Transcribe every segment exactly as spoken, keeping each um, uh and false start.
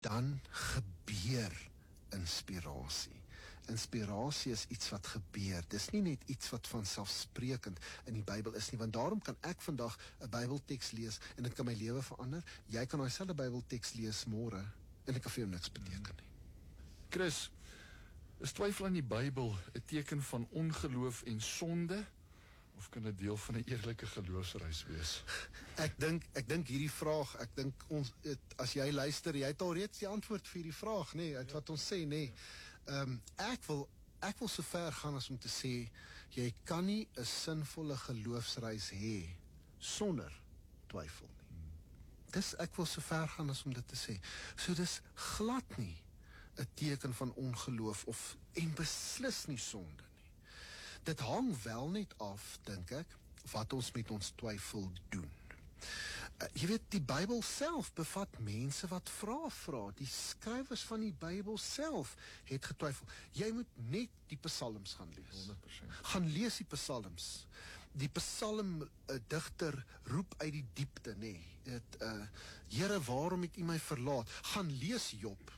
dan gebeur inspirasie. Inspirasie is iets wat gebeur. Dis nie net iets wat vanselfsprekend in die Bybel is nie, want daarom kan ek vandag 'n Bybelteks lees en dit kan my lewe verander. Jy kan daai selfde Bybelteks lees môre en dit kan vir jou niks beteken nie. Chris, is twyfel in die Bybel 'n teken van ongeloof en sonde, of kan dit deel van 'n eerlike geloofsreis wees? Ek dink ek dink hierdie vraag, ek dink ons het, as jy luister, jy het al reeds die antwoord vir hierdie vraag, nê, nee, uit wat ons sê, nê. Nee. Um, ek wil ek wil so ver gaan as om te sê, jy kan nie 'n sinvolle geloofsreis hê sonder twyfel nie. Dis ek wil so ver gaan as om dit te sê. So dis glad nie 'n teken van ongeloof of en beslis nie sonde nie. Dit hang wel net af, dink ek, wat ons met ons twyfel doen. Uh, jy weet, die Bybel self bevat mense wat vra vra. Die skrywers van die Bybel self het getwyfel. Jy moet net die psalms gaan lees. honderd persent. Gaan lees die psalms. Die psalm uh, digter roep uit die diepte, nê. Nee. Het uh, Here, waarom het U my verlaat? Gaan lees Job.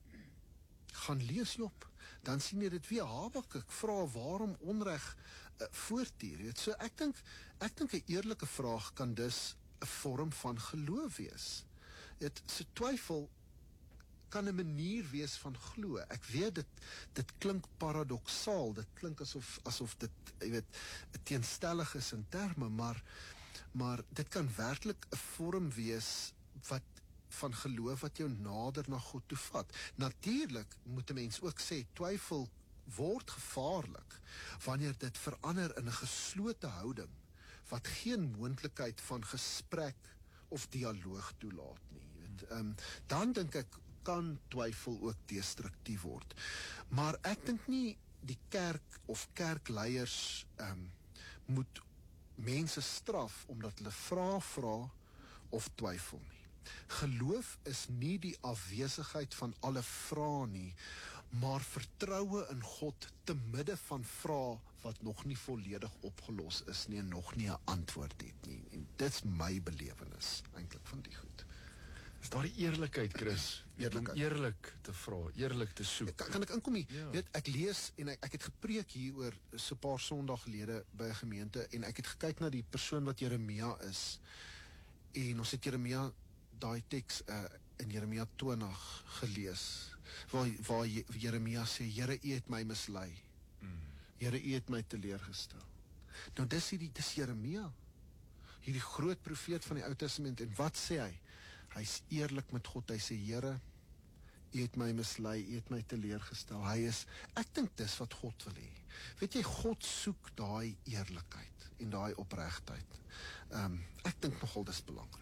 Gaan lees Job. Dan sien jy dit weer. Habakuk vra waarom onreg uh, voortduur. So ek dink ek dink 'n eerlike vraag kan dus 'n vorm van geloof wees. Dit so twyfel kan 'n manier wees van glo. Ek weet dit dit klink paradoksaal. Dit klink asof asof dit, jy weet, teenstellig is in terme, maar maar dit kan werklik 'n vorm wees wat van geloof wat jou nader na God toe vat. Natuurlik moet 'n mens ook sê twyfel word gevaarlik wanneer dit verander in 'n geslote houding wat geen moontlikheid van gesprek of dialoog toelaat nie. Jy weet, um, dan dink ek kan twyfel ook destruktief word. Maar ek dink nie die kerk of kerkleiers um, moet mense straf omdat hulle vra vra of twyfel nie. Geloof is nie die afwesigheid van alle vrae nie, maar vertroue in God te midde van vrae wat nog nie volledig opgelos is nie en nog nie 'n antwoord het nie. En dit's my belewenis eintlik van die goed. Is daar die eerlikheid, Chris? Eerlikheid. Om eerlik te vra, eerlik te soek. Kan, kan ek inkom hier? Ja. Weet, ek lees en ek, ek het gepreek hier oor so 'n paar Sondag gelede by 'n gemeente en ek het gekyk na die persoon wat Jeremia is. En ons het Jeremia daai teks uh, in Jeremia twintig gelees, waar, waar Jeremia sê, Here, U het my mislei. Mm. Here, U het my teleurgestel. Nou dis hierdie, dis Jeremia, hierdie groot profeet van die Ou Testament, en wat sê hy? Hy is eerlik met God, hy sê, Here, U het my mislei, U het my teleurgestel. Hy is, ek dink dis wat God wil hê. Weet jy, God soek daai eerlikheid en daai opregtheid. Um, ek dink nogal dis belangrik.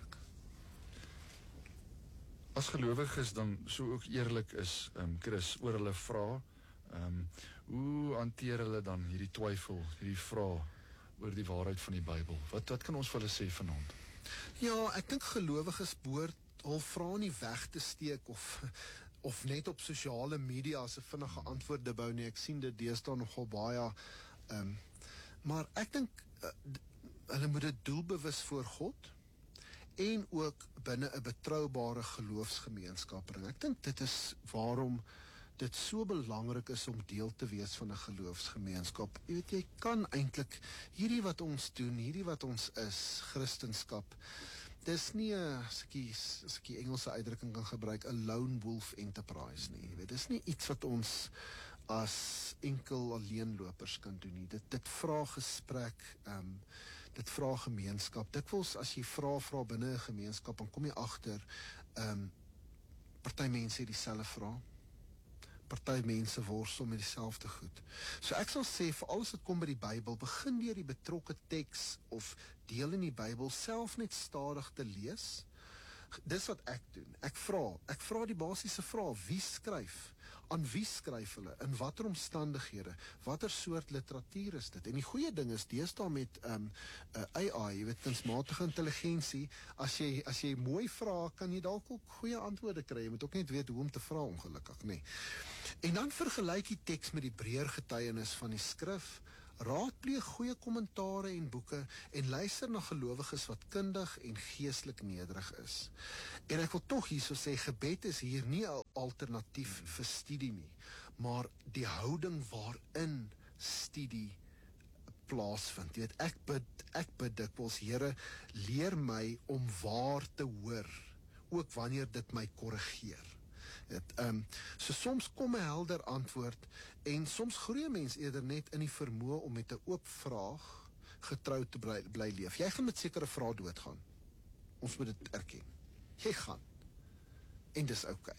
As gelowiges dan so ook eerlik is, um, Chris, oor hulle vra, um, hoe hanteer hulle dan hierdie twyfel, hierdie vraag oor die waarheid van die Bybel? Wat, wat kan ons vir hulle sê vanaand? Ja, ek dink gelowiges behoort hul vrae nie weg te steek of of net op sosiale media as 'n vinnige antwoord te bou nie. Ek sien dit deesdae nogal baie, um, maar ek dink uh, hulle moet dit doelbewus voor God en ook binne 'n betroubare geloofsgemeenskap bring. Ek dink dit is waarom dit so belangrik is om deel te wees van 'n geloofsgemeenskap. Jy weet, jy kan eintlik hierdie wat ons doen, hierdie wat ons is, Christendom, dis nie 'n, as ek as ek die Engelse uitdrukking kan gebruik, 'n lone wolf enterprise nie. Jy weet, dis nie iets wat ons as enkel alleenlopers kan doen nie. Dit dit vra gesprek, um, dit vra gemeenskap. Dikwels as jy vra vra binne 'n gemeenskap, dan kom jy agter, um, party mense het dieselfde vrae. Party mense worstel met dieselfde goed. So ek sal sê, vir alles wat kom by die Bybel, begin deur die betrokke teks of deel in die Bybel self net stadig te lees. Dis wat ek doen. Ek vra, ek vra die basiese vraag, wie skryf? Aan wie skryf hulle? In watter omstandighede? Watter soort literatuur is dit? En die goeie ding is, deesdae met um, uh, A I, jy weet, kunsmatige intelligensie, as jy, as jy mooi vra, kan jy dalk ook goeie antwoorde kry. Jy moet ook net weet hoe om te vra, ongelukkig, nee. En dan vergelyk die teks met die breër getuienis van die skrif, raadpleeg goeie kommentare en boeke en luister na gelowiges wat kundig en geestelik nederig is. En ek wil tog hierso sê, gebed is hier nie 'n alternatief vir studie nie, maar die houding waarin studie plaasvind. Jy weet, ek bid, ek bid dikwels, Here, leer my om waar te hoor, ook wanneer dit my korrigeer. Het, um, so soms kom 'n helder antwoord, en soms groei 'n mens eerder net in die vermoë om met 'n oop vraag getrou te bly, bly leef. Jy gaan met sekere vrae doodgaan. Ons moet dit erken. Jy gaan. En dis oukei.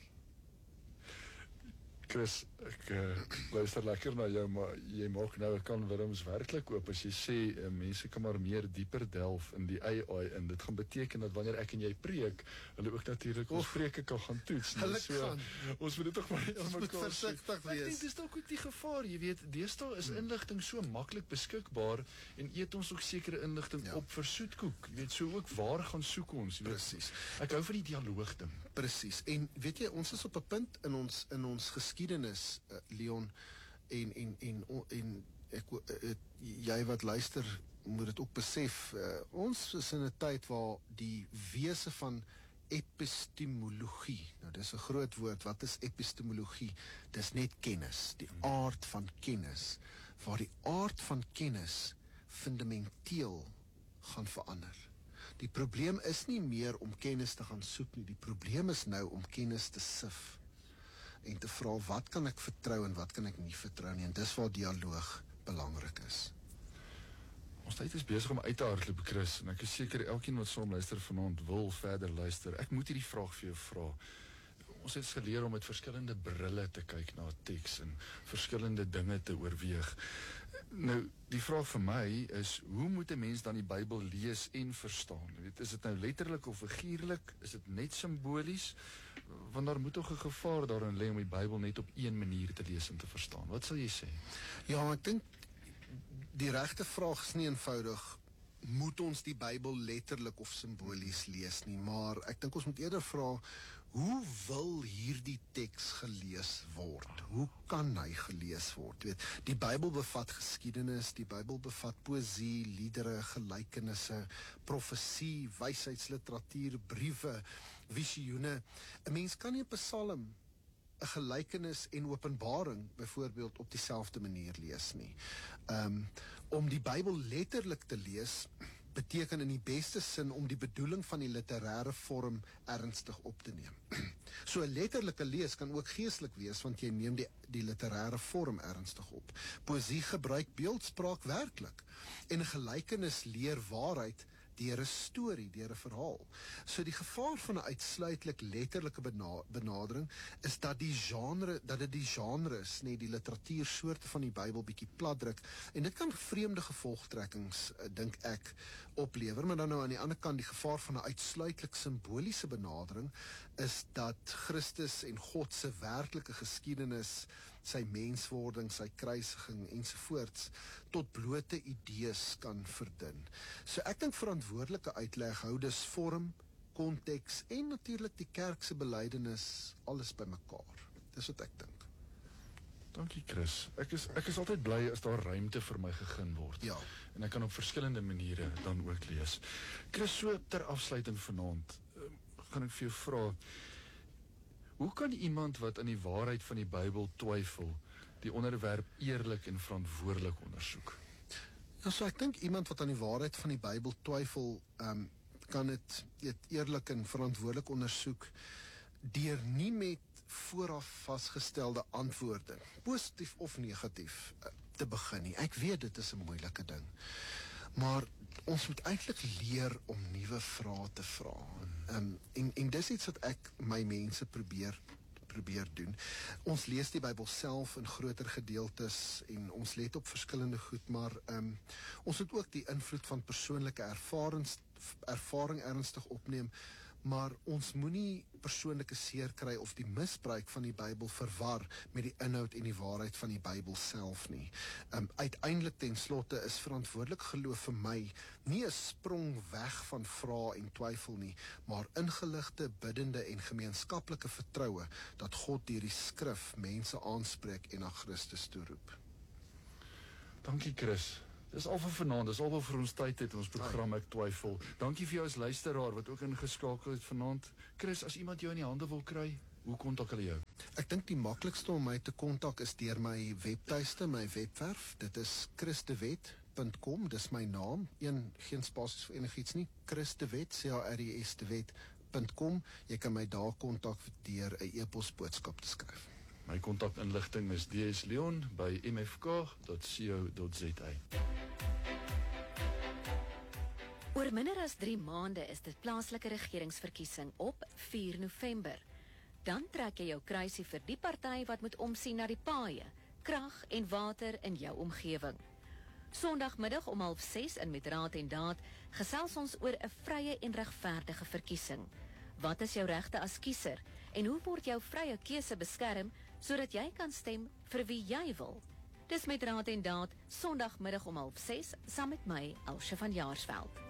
Chris, ek uh, luister lekker na jou, maar jy maak nou 'n kan Willems werklik oop as jy sê uh, mense kan maar meer dieper delf in die A I in. Dit gaan beteken dat wanneer ek en jy preek, hulle ook natuurlik ons preke kan gaan toets. Hulle so, kan. Ons moet dit tog maar ons moet versigtig wees. Ek dink dis dalk ook die gevaar, jy weet, deesdae is inligting so maklik beskikbaar en eet ons ook sekere inligting ja. op vir soetkoek. Jy weet, so ook waar gaan soek ons, jy weet. Presies. Ek hou van die dialoog ding. Presies. En weet jy, ons is op 'n punt in ons in ons geskiedenis, uh, Leon, en en en en ek uh, jy wat luister moet dit ook besef, uh, ons is in 'n tyd waar die wese van epistemologie, nou dis 'n groot woord, wat is epistemologie? Dis net kennis, die aard van kennis, waar die aard van kennis fundamenteel gaan verander. Die probleem is nie meer om kennis te gaan soek nie, die probleem is nou om kennis te sif en te vra, wat kan ek vertrou en wat kan ek nie vertrou nie, en dis waar dialoog belangrik is. Ons tyd is besig om uit te hardloop, Chris, en ek is seker elkeen wat saam luister vanaand wil verder luister. Ek moet hierdie vraag vir jou vra. Ons het geleer om met verskillende brille te kyk na 'n teks en verskillende dinge te oorweeg. Nou, die vraag vir my is, hoe moet 'n mens dan die Bybel lees en verstaan? Jy weet, is dit nou letterlik of figuurlik? Is dit net simbolies? Want daar moet tog 'n gevaar daarin lê om die Bybel net op een manier te lees en te verstaan. Wat sal jy sê? Ja, ek dink die regte vraag is nie eenvoudig, moet ons die Bybel letterlik of simbolies lees nie, maar ek dink ons moet eerder vra, hoe wil hierdie teks gelees word? Hoe kan hy gelees word? Weet, die Bybel bevat geskiedenis, die Bybel bevat poësie, liedere, gelykenisse, profesie, wysheidsliteratuur, briewe, visioene. 'n Mens kan nie 'n Psalm, 'n gelykenis en Openbaring byvoorbeeld op dieselfde manier lees nie. Um, om die Bybel letterlik te lees beteken in die beste sin om die bedoeling van die literêre vorm ernstig op te neem. So 'n letterlike lees kan ook geestelik wees, want jy neem die, die literêre vorm ernstig op. Poësie gebruik beeldspraak werklik, en 'n gelykenis leer waarheid deur 'n storie, deur 'n verhaal. So die gevaar van 'n uitsluitlik letterlike bena benadering is dat die genre, dat dit die genres, nee, die literatuursoorte van die Bybel bietjie platdruk, en dit kan vreemde gevolgtrekkings, dink ek, oplewer. Maar dan nou aan die ander kant, die gevaar van 'n uitsluitlik simboliese benadering is dat Christus en God se werklike geskiedenis, sy menswording, sy kruisiging ensovoorts tot blote idees kan verdun. So ek dink verantwoordelike uitleg hou dus vorm, konteks en natuurlik die kerk se belydenis alles bymekaar. Dis wat ek dink. Dankie, Chris. Ek is ek is altyd bly as daar ruimte vir my gegee word. Ja. En ek kan op verskillende maniere dan ook lees. Chris, so ter afsluiting vanaand, uh, gaan ek vir jou vra, hoe kan iemand wat aan die waarheid van die Bybel twyfel, die onderwerp eerlik en verantwoordelik ondersoek? Ja, so ek dink iemand wat aan die waarheid van die Bybel twyfel, um, kan dit eerlik en verantwoordelik ondersoek deur nie met vooraf vasgestelde antwoorde, positief of negatief, te begin nie. Ek weet dit is 'n moeilike ding, maar ons moet eintlik leer om nuwe vrae te vra. Um, en, en dis iets wat ek my mense probeer probeer doen. Ons lees die Bybel self in groter gedeeltes en ons let op verskillende goed, maar um, ons moet ook die invloed van persoonlike ervarings, ervaring ernstig opneem, maar ons moenie persoonlike seer kry of die misbruik van die Bybel verwar met die inhoud en die waarheid van die Bybel self nie. Um, uiteindelik ten slotte is verantwoordelik geloof vir my nie 'n sprong weg van vrae en twyfel nie, maar ingeligte, biddende en gemeenskaplike vertroue dat God deur die skrif mense aanspreek en na Christus toeroep. Dankie, Chris. Dis al vir vanaand, dis al wat vir ons tyd het in ons program Ek Twyfel. Dankie vir jou as luisteraar wat ook ingeskakel het vanaand. Chris, as iemand jou in die hande wil kry, hoe kontak hulle jou? Ek dink die maklikste om my te kontak is deur my webtuiste, my webwerf. Dit is chris de wet punt com, dis my naam. Een geen spasies vir enigiets nie. Chris de Wet, C H R I S de Wet punt com. Jy kan my daar kontak deur 'n e-pos boodskap te skryf. My kontakinligting is d s leon by m f k dot co dot z a. Oor minder as drie maande is dit plaaslike regeringsverkiesing op vier November. Dan trek jy jou kruisie vir die party wat moet omsien na die paaie, krag en water in jou omgewing. Sondagmiddag om half ses in Met Raad en Daad gesels ons oor 'n vrye en regverdige verkiesing. Wat is jou regte as kiezer en hoe word jou vrye keuse beskerm sodat jy kan stem vir wie jy wil? Dis Met Raad en Daad, Sondagmiddag om half ses, saam met my, Elsje van Jaarsveld.